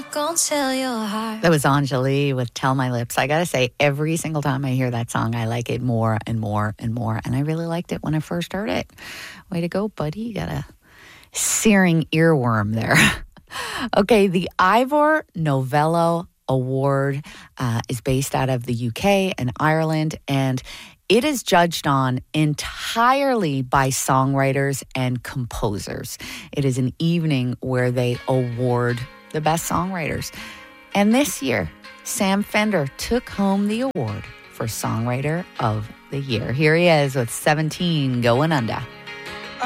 not gonna tell your heart. That was Anjali with Tell My Lips. I gotta say, every single time I hear that song, I like it more and more and more. And I really liked it when I first heard it. Way to go, buddy. You got a searing earworm there. Okay, the Ivor Novello Award is based out of the UK and Ireland, and it is judged on entirely by songwriters and composers. It is an evening where they award the best songwriters. And this year, Sam Fender took home the award for Songwriter of the Year. Here he is with 17 Going Under.